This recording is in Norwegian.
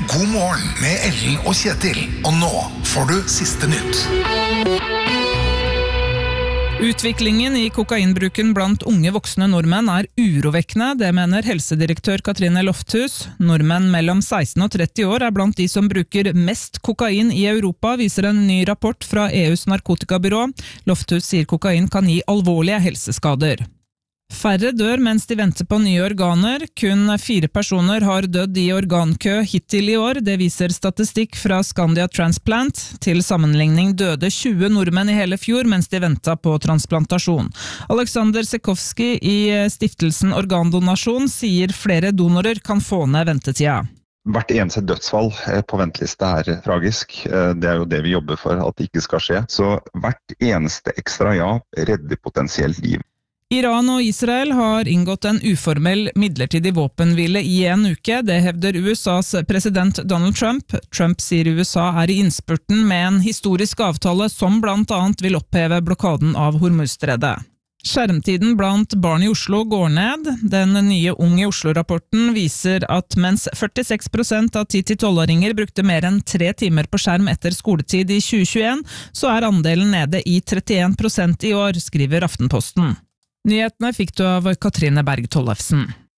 God morgen med Ellen og Kjetil. Og nå får du siste nytt. Utviklingen i kokainbruken blant unge voksne nordmenn urovekkende, det mener helsedirektør Katrine Lofthus. Nordmenn mellom 16 og 30 år blant de som bruker mest kokain i Europa, viser en ny rapport fra EUs narkotikabyrå. Lofthus sier kokain kan gi alvorlige helseskader. Færre dør mens de venter på nye organer. Kun 4 personer har dødd i organkø hittil i år. Det viser statistikk fra Scandia Transplant. Til sammenligning døde 20 nordmenn i hele fjor mens de ventet på transplantasjon. Alexander Sekowski i stiftelsen Organdonasjon sier flere donorer kan få ned ventetida. Hvert eneste dødsfall på venteliste tragisk. Det jo det vi jobber for at det ikke skal skje. Så hvert eneste ekstra ja redder potensielt liv. Iran og Israel har inngått en uformell midlertidig våpenhvile i en uke. Det hevder USAs president Donald Trump. Trump sier USA i innspurten med en historisk avtale som blant annet vil oppheve blokaden av Hormuzstredet. Skjermtiden blant barn i Oslo går ned. Den nye Ung i Oslo-rapporten viser at mens 46% av 10-12-åringer brukte mer enn 3 timer på skjerm etter skoletid i 2021, så andelen nede i 31% i år, skriver Aftenposten. Nyhetene fikk du av Katrine Berg Tollefsen.